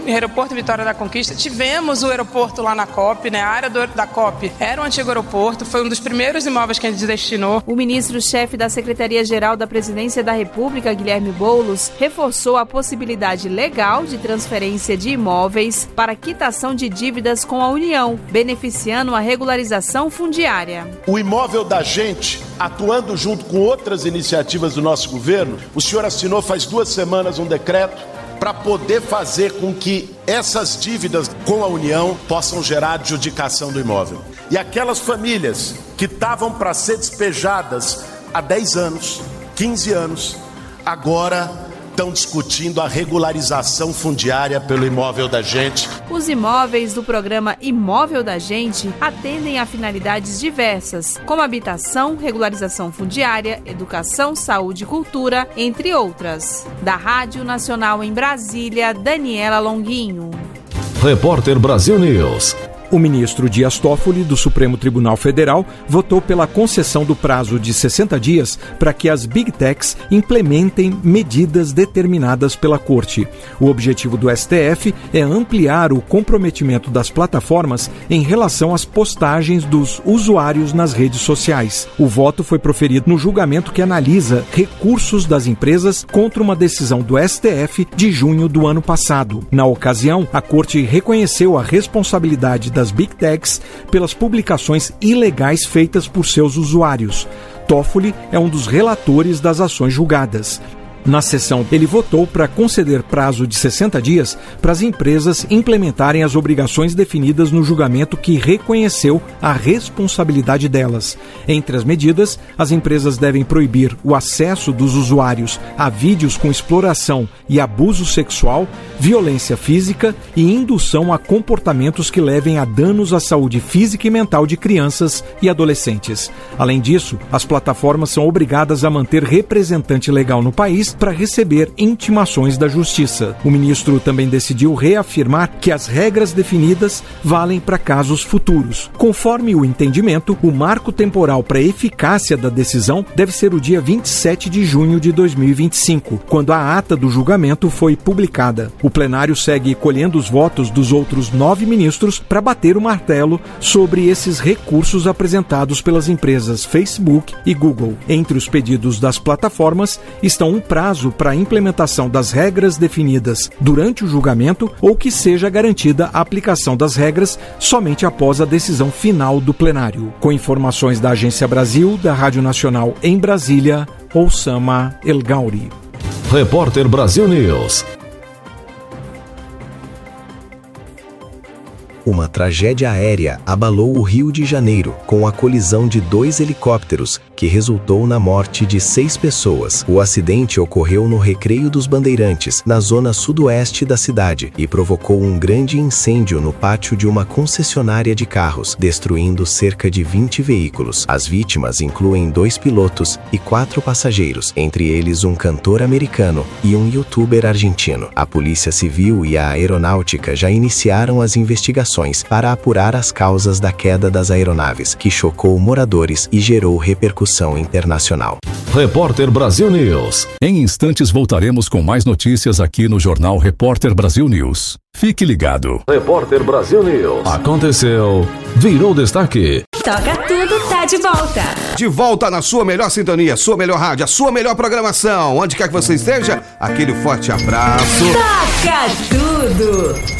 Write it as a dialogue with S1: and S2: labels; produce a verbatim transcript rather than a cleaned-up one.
S1: aeroporto Vitória da Conquista. Tivemos o aeroporto lá na COP, né? A área do, da COP era um antigo aeroporto, foi um dos primeiros imóveis que a gente destinou.
S2: O ministro-chefe da Secretaria-Geral da Presidência da República, Guilherme Boulos, reforçou a possibilidade legal de transferência de imóveis para quitação de dívidas com a União, beneficiando a regularização fundiária.
S3: O imóvel da gente, atuando junto com outras iniciativas do nosso governo, o senhor assinou faz duas semanas um decreto para poder fazer com que essas dívidas com a União possam gerar adjudicação do imóvel. E aquelas famílias que estavam para ser despejadas há dez anos, quinze anos, agora estão discutindo a regularização fundiária pelo imóvel da gente.
S2: Os imóveis do programa Imóvel da Gente atendem a finalidades diversas, como habitação, regularização fundiária, educação, saúde e cultura, entre outras. Da Rádio Nacional em Brasília, Daniela Longuinho.
S4: Repórter Brasil News.
S5: O ministro Dias Toffoli, do Supremo Tribunal Federal, votou pela concessão do prazo de sessenta dias para que as Big Techs implementem medidas determinadas pela Corte. O objetivo do S T F é ampliar o comprometimento das plataformas em relação às postagens dos usuários nas redes sociais. O voto foi proferido no julgamento que analisa recursos das empresas contra uma decisão do S T F de junho do ano passado. Na ocasião, a Corte reconheceu a responsabilidade das Big Techs pelas publicações ilegais feitas por seus usuários. Toffoli é um dos relatores das ações julgadas. Na sessão, ele votou para conceder prazo de sessenta dias para as empresas implementarem as obrigações definidas no julgamento que reconheceu a responsabilidade delas. Entre as medidas, as empresas devem proibir o acesso dos usuários a vídeos com exploração e abuso sexual, violência física e indução a comportamentos que levem a danos à saúde física e mental de crianças e adolescentes. Além disso, as plataformas são obrigadas a manter representante legal no país para receber intimações da Justiça. O ministro também decidiu reafirmar que as regras definidas valem para casos futuros. Conforme o entendimento, o marco temporal para a eficácia da decisão deve ser o dia vinte e sete de junho de dois mil e vinte e cinco, quando a ata do julgamento foi publicada. O plenário segue colhendo os votos dos outros nove ministros para bater o martelo sobre esses recursos apresentados pelas empresas Facebook e Google. Entre os pedidos das plataformas estão um prazo para a implementação das regras definidas durante o julgamento ou que seja garantida a aplicação das regras somente após a decisão final do plenário. Com informações da Agência Brasil, da Rádio Nacional em Brasília, Oussama El Gauri.
S4: Repórter Brasil News.
S6: Uma tragédia aérea abalou o Rio de Janeiro com a colisão de dois helicópteros, que resultou na morte de seis pessoas. O acidente ocorreu no Recreio dos Bandeirantes, na zona sudoeste da cidade, e provocou um grande incêndio no pátio de uma concessionária de carros, destruindo cerca de vinte veículos. As vítimas incluem dois pilotos e quatro passageiros, entre eles um cantor americano e um youtuber argentino. A Polícia Civil e a Aeronáutica já iniciaram as investigações para apurar as causas da queda das aeronaves, que chocou moradores e gerou repercussão internacional.
S4: Repórter Brasil News. Em instantes voltaremos com mais notícias aqui no Jornal Repórter Brasil News. Fique ligado. Repórter Brasil News. Aconteceu, virou destaque.
S7: Toca Tudo tá de volta.
S8: De volta na sua melhor sintonia, sua melhor rádio, a sua melhor programação. Onde quer que você esteja, aquele forte abraço.
S7: Toca Tudo.